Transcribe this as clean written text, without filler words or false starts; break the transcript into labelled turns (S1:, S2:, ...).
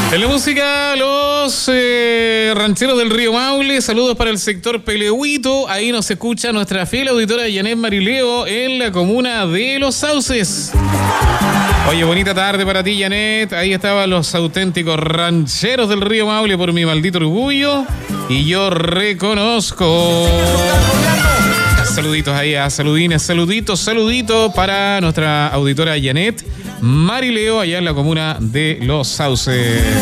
S1: En la música, los rancheros del Río Maule. Saludos para el sector Pelehuito. Ahí nos escucha nuestra fiel auditora Janet Marileo en la comuna de Los Sauces. Oye, bonita tarde para ti, Janet. Ahí estaban los auténticos rancheros del Río Maule por mi maldito orgullo. Y yo reconozco. Saluditos ahí a saludines, saludito para nuestra auditora Janet Marileo allá en la comuna de Los Sauces.